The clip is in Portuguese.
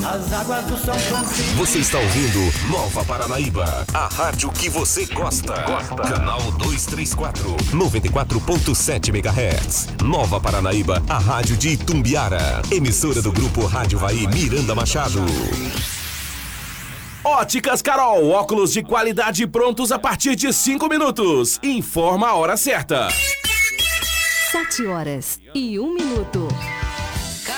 As águas do São Francisco. Você está ouvindo Nova Paranaíba, a rádio que você gosta. Canal 234, 94.7 MHz. Nova Paranaíba, a rádio de Itumbiara. Emissora do Grupo Rádio Vai Miranda Machado. Óticas Carol, óculos de qualidade prontos a partir de 5 minutos. Informa a hora certa. 7 horas e 1 minuto.